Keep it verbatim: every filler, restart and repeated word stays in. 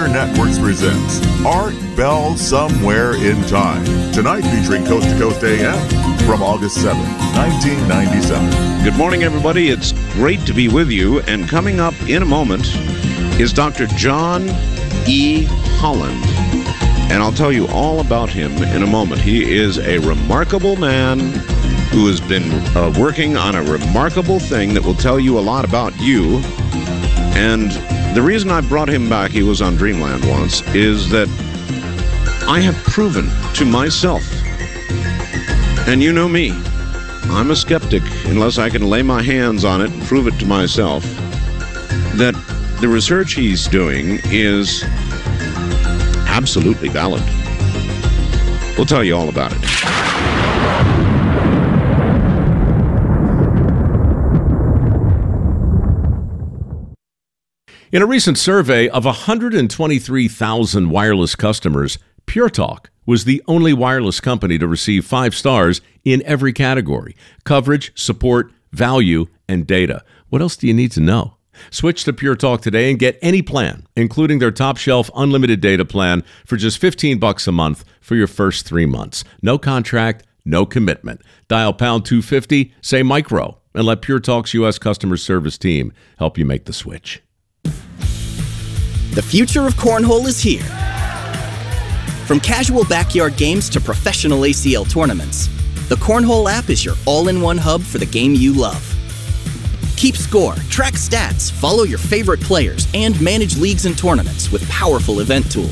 Warner Networks presents Art Bell Somewhere in Time. Tonight featuring Coast to Coast A M from August seventh, nineteen ninety-seven. Good morning, everybody. It's great to be with you. And coming up in a moment is Doctor John E. Holland. And I'll tell you all about him in a moment. He is a remarkable man who has been uh, working on a remarkable thing that will tell you a lot about you. And the reason I brought him back, he was on Dreamland once, is that I have proven to myself, and you know me, I'm a skeptic unless I can lay my hands on it and prove it to myself, that the research he's doing is absolutely valid. We'll tell you all about it. In a recent survey of one hundred twenty-three thousand wireless customers, Pure Talk was the only wireless company to receive five stars in every category: coverage, support, value, and data. What else do you need to know? Switch to Pure Talk today and get any plan, including their top shelf unlimited data plan, for just fifteen bucks a month for your first three months. No contract, no commitment. Dial pound two fifty, say micro, and let Pure Talk's U S customer service team help you make the switch. The future of cornhole is here. From casual backyard games to professional A C L tournaments, the Cornhole app is your all-in-one hub for the game you love. Keep score, track stats, follow your favorite players, and manage leagues and tournaments with powerful event tools.